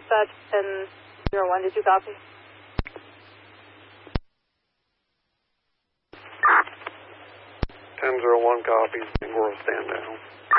dispatch 1001. Did you copy? 1001 copies. We'll stand down.